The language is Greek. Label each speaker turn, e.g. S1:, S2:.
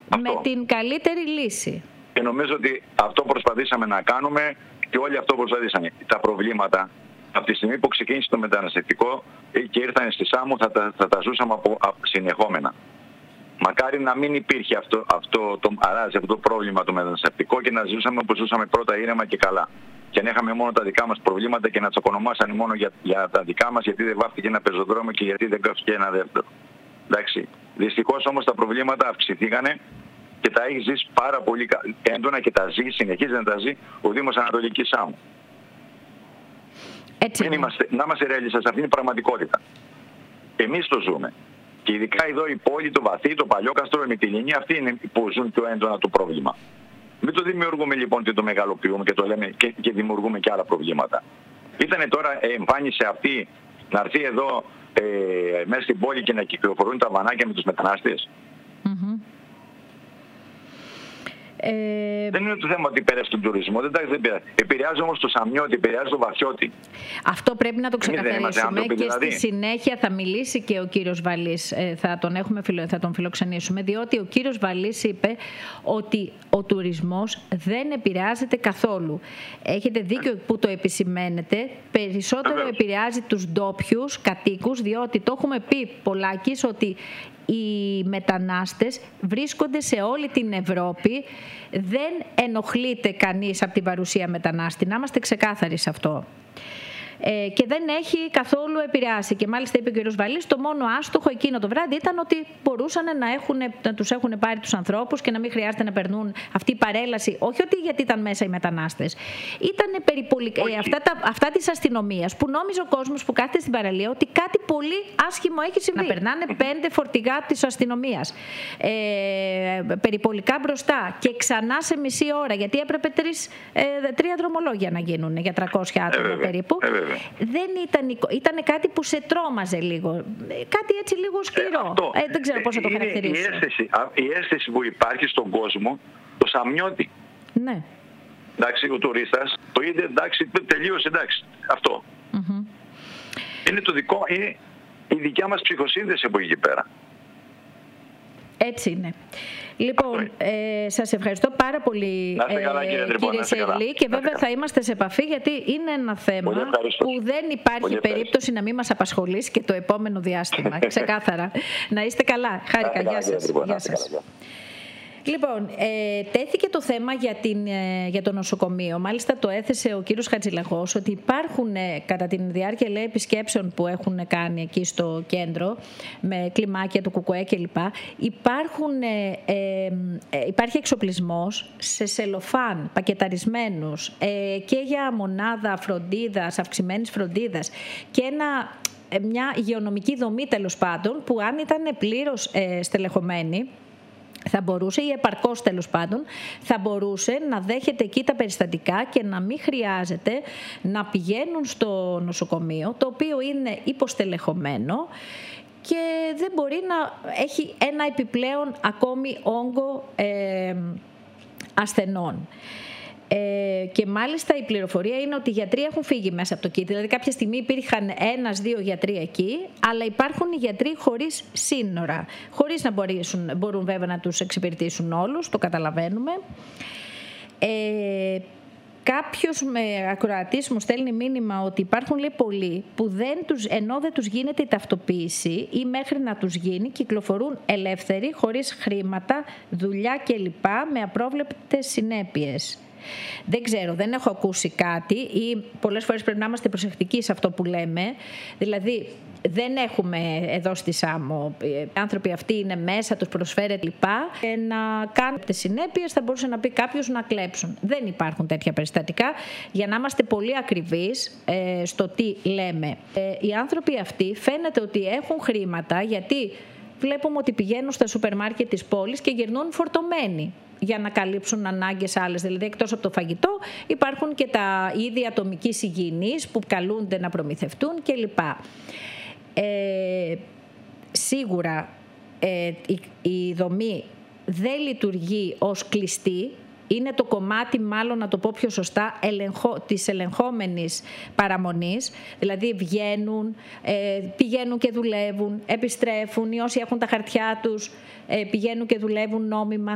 S1: με την καλύτερη λύση.
S2: Και νομίζω ότι αυτό προσπαθήσαμε να κάνουμε και όλοι αυτό προσπαθήσαμε. Τα προβλήματα από τη στιγμή που ξεκίνησε το μεταναστευτικό και ήρθαν στη Σάμο θα τα ζούσαμε συνεχόμενα. Μακάρι να μην υπήρχε αυτό το πρόβλημα το μεταναστευτικό και να ζούσαμε όπως ζούσαμε πρώτα ήρεμα και καλά. Και να είχαμε μόνο τα δικά μας προβλήματα και να τσακωνομάσανε μόνο για τα δικά μας, γιατί δεν βάφτηκε ένα πεζοδρόμιο και γιατί δεν κάφηκε ένα δεύτερο. Εντάξει. Δυστυχώς όμως τα προβλήματα αυξηθήκανε και τα έχει ζήσει πάρα πολύ έντονα και τα ζει, συνεχίζει να τα ζει ο Δήμος Ανατολικής Σάμου. Να είμαστε ρεαλιστές, αυτή είναι η πραγματικότητα. Εμείς το ζούμε. Και ειδικά εδώ η πόλη, το Βαθύ, το Παλιόκαστρο, η Μυτιληνή, αυτοί είναι που ζουν πιο έντονα το πρόβλημα. Μην το δημιουργούμε λοιπόν και το μεγαλοποιούμε και το λέμε και δημιουργούμε και άλλα προβλήματα. Ήτανε τώρα εμφάνιση αυτή να έρθει εδώ μέσα στην πόλη και να κυκλοφορούν τα βανάκια με τους μετανάστες. Δεν είναι το θέμα ότι επηρεάζει τον τουρισμό, δεν επηρεάζει όμως το Σαμιώτη, επηρεάζει το Βαθιώτη.
S1: Αυτό πρέπει να το ξεκαθαρίσουμε και δηλαδή. Στη συνέχεια θα μιλήσει και ο κύριος Βαλής, θα τον φιλοξενήσουμε, διότι ο κύριος Βαλής είπε ότι ο τουρισμός δεν επηρεάζεται καθόλου. Έχετε δίκιο που το επισημαίνετε, περισσότερο επηρεάζει τους ντόπιους κατοίκους, διότι το έχουμε πει πολλάκις ότι οι μετανάστες βρίσκονται σε όλη την Ευρώπη, δεν ενοχλείται κανείς από την παρουσία μετανάστη. Να είμαστε ξεκάθαροι σε αυτό. Και δεν έχει καθόλου επηρεάσει. Και μάλιστα είπε ο κ. Βαλής, το μόνο άστοχο εκείνο το βράδυ ήταν ότι μπορούσαν να τους έχουν πάρει τους ανθρώπους και να μην χρειάζεται να περνούν αυτή η παρέλαση. Όχι ότι γιατί ήταν μέσα οι μετανάστες. Ήταν περιπολικά. Αυτά της αστυνομίας που νόμιζε ο κόσμος που κάθεται στην παραλία ότι κάτι πολύ άσχημο έχει συμβεί. Να περνάνε 5 φορτηγά της αστυνομίας. Περιπολικά μπροστά και ξανά σε μισή ώρα. Γιατί έπρεπε 3 δρομολόγια να γίνουν για 300 άτομα περίπου. Δεν ήταν κάτι που σε τρόμαζε λίγο. Κάτι έτσι λίγο σκληρό. Δεν ξέρω πώς θα το χαρακτηρίσω.
S2: Η αίσθηση που υπάρχει στον κόσμο, το Σαμιώτη.
S1: Ναι.
S2: Εντάξει, ο τουρίστας το είδε, εντάξει, τελείωσε, εντάξει. Αυτό. Είναι η δικιά μας ψυχοσύνδεση από εκεί πέρα.
S1: Έτσι είναι. Λοιπόν, σας ευχαριστώ πάρα πολύ, κύριε Σερλή, και βέβαια θα είμαστε σε επαφή γιατί είναι ένα θέμα που δεν υπάρχει περίπτωση να μην μας απασχολήσει και το επόμενο διάστημα. Ξεκάθαρα. Να είστε καλά. Χάρηκα. Γεια σας. Λοιπόν, τέθηκε το θέμα για το νοσοκομείο. Μάλιστα το έθεσε ο κύριος Χατζηλαγός ότι υπάρχουν κατά τη διάρκεια επισκέψεων που έχουν κάνει εκεί στο κέντρο με κλιμάκια του ΚΚΕ κλπ. Υπάρχει εξοπλισμός σε σελοφάν πακεταρισμένους και για μονάδα φροντίδας, αυξημένης φροντίδας και μια υγειονομική δομή τέλος πάντων που αν ήταν πλήρως στελεχωμένη θα μπορούσε ή επαρκώς τέλος πάντων θα μπορούσε να δέχεται εκεί τα περιστατικά και να μην χρειάζεται να πηγαίνουν στο νοσοκομείο το οποίο είναι υποστελεχωμένο και δεν μπορεί να έχει ένα επιπλέον ακόμη όγκο ασθενών. Και μάλιστα η πληροφορία είναι ότι οι γιατροί έχουν φύγει μέσα από το κήτη. Δηλαδή κάποια στιγμή υπήρχαν 1-2 γιατροί εκεί, αλλά υπάρχουν οι γιατροί χωρίς σύνορα. Χωρίς να μπορούν βέβαια να τους εξυπηρετήσουν όλους, το καταλαβαίνουμε. Κάποιος ακροατής μου στέλνει μήνυμα ότι υπάρχουν λέει πολλοί που ενώ δεν τους γίνεται η ταυτοποίηση ή μέχρι να τους γίνει κυκλοφορούν ελεύθεροι, χωρίς χρήματα, δουλειά κλπ. Με απρόβλεπτες συνέπειες. Δεν ξέρω, δεν έχω ακούσει κάτι ή πολλές φορές πρέπει να είμαστε προσεκτικοί σε αυτό που λέμε. Δηλαδή δεν έχουμε εδώ στη Σάμο, οι άνθρωποι αυτοί είναι μέσα, τους προσφέρεται λοιπά και να κάνουν τις συνέπειες θα μπορούσε να πει κάποιος να κλέψουν. Δεν υπάρχουν τέτοια περιστατικά για να είμαστε πολύ ακριβείς στο τι λέμε. Οι άνθρωποι αυτοί φαίνεται ότι έχουν χρήματα γιατί βλέπουμε ότι πηγαίνουν στα σούπερ μάρκετ της πόλης και γυρνούν φορτωμένοι για να καλύψουν ανάγκες άλλες. Δηλαδή εκτός από το φαγητό υπάρχουν και τα είδη ατομικής υγιεινής που καλούνται να προμηθευτούν κλπ. Σίγουρα η δομή δεν λειτουργεί ως κλειστή. Είναι το κομμάτι, μάλλον να το πω πιο σωστά, της ελεγχόμενης παραμονής. Δηλαδή πηγαίνουν και δουλεύουν, επιστρέφουν ή όσοι έχουν τα χαρτιά τους πηγαίνουν και δουλεύουν νόμιμα